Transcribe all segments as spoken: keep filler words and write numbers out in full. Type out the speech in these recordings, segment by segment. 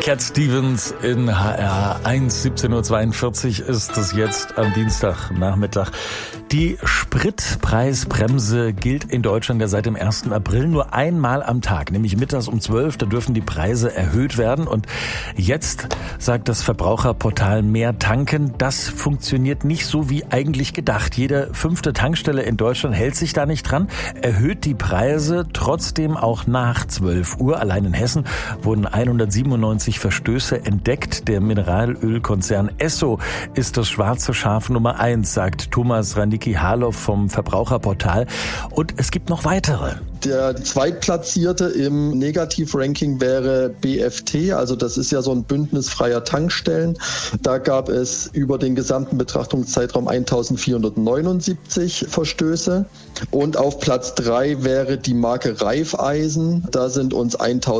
Cat Stevens in H R eins, siebzehn Uhr zweiundvierzig ist es jetzt am Dienstagnachmittag. Die Spritpreisbremse gilt in Deutschland ja seit dem ersten April nur einmal am Tag, nämlich mittags um zwölf. Da dürfen die Preise erhöht werden. Und jetzt sagt das Verbraucherportal Mehr tanken, das funktioniert nicht so wie eigentlich gedacht. Jede fünfte Tankstelle in Deutschland hält sich da nicht dran, erhöht die Preise trotzdem auch nach zwölf Uhr. Allein in Hessen wurden hundertsiebenundneunzig Verstöße entdeckt. Der Mineralölkonzern Esso ist das schwarze Schaf Nummer eins, sagt Thomas Ranicki-Harloff vom Verbraucherportal. Und es gibt noch weitere. Der Zweitplatzierte im Negativranking wäre B F T, also das ist ja so ein Bündnis freier Tankstellen. Da gab es über den gesamten Betrachtungszeitraum eintausendvierhundertneunundsiebzig Verstöße. Und auf Platz drei wäre die Marke Raiffeisen. Da sind uns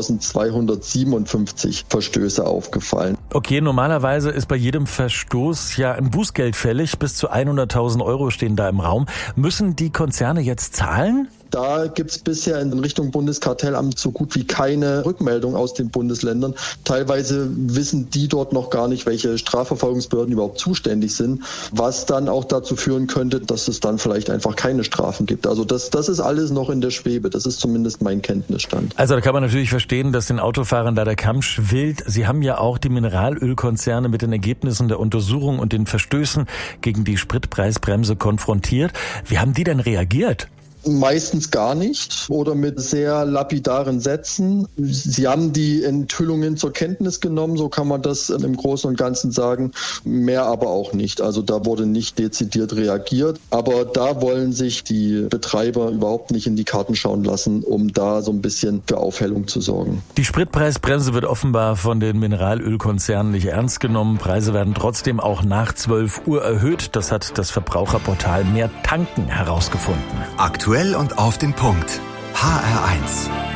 eintausendzweihundertsiebenundfünfzig Verstöße aufgefallen. Okay, normalerweise ist bei jedem Verstoß ja ein Bußgeld fällig. Bis zu hunderttausend Euro stehen da im Raum. Müssen die Konzerne jetzt zahlen? Da gibt es bisher in Richtung Bundeskartellamt so gut wie keine Rückmeldung aus den Bundesländern. Teilweise wissen die dort noch gar nicht, welche Strafverfolgungsbehörden überhaupt zuständig sind, was dann auch dazu führen könnte, dass es dann vielleicht einfach keine Strafen gibt. Also das, das ist alles noch in der Schwebe. Das ist zumindest mein Kenntnisstand. Also da kann man natürlich verstehen, dass den Autofahrern da der Kamm schwillt. Sie haben ja auch die Mineralölkonzerne mit den Ergebnissen der Untersuchung und den Verstößen gegen die Spritpreisbremse konfrontiert. Wie haben die denn reagiert? Meistens gar nicht oder mit sehr lapidaren Sätzen. Sie haben die Enthüllungen zur Kenntnis genommen, so kann man das im Großen und Ganzen sagen, mehr aber auch nicht. Also da wurde nicht dezidiert reagiert, aber da wollen sich die Betreiber überhaupt nicht in die Karten schauen lassen, um da so ein bisschen für Aufhellung zu sorgen. Die Spritpreisbremse wird offenbar von den Mineralölkonzernen nicht ernst genommen. Preise werden trotzdem auch nach zwölf Uhr erhöht. Das hat das Verbraucherportal Mehr tanken herausgefunden. Aktuell und auf den Punkt. H R eins.